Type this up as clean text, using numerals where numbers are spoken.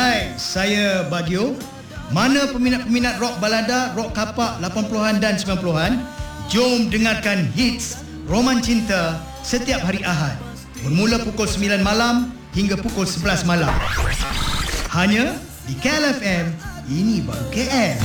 Hai, saya Bagio. Mana peminat-peminat rock balada, rock kapak 80-an dan 90-an? Jom dengarkan hits Roman Cinta setiap hari Ahad. Bermula pukul 9 malam hingga pukul 11 malam. Hanya di KLFM, ini baru KL.